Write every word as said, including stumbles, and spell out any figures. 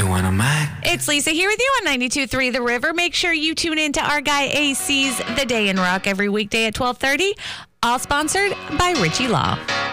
wanna Mac. It's Lisa here with you on ninety-two point three The River. Make sure you tune in to our guy A C's The Day in Rock every weekday at twelve thirty. All sponsored by Richie Law.